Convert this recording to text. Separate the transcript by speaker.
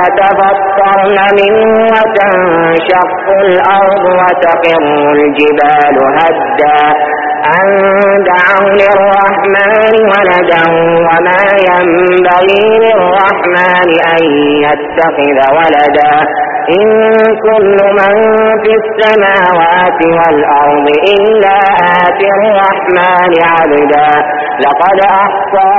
Speaker 1: ويتفطرن منه وتنشق الأرض وتخر الجبال هدا أن دعوا للرحمن ولدا وما ينبغي للرحمن أن يتخذ ولدا إن كل من في السماوات والأرض إلا آتي الرحمن عبدا لقد أحصاهم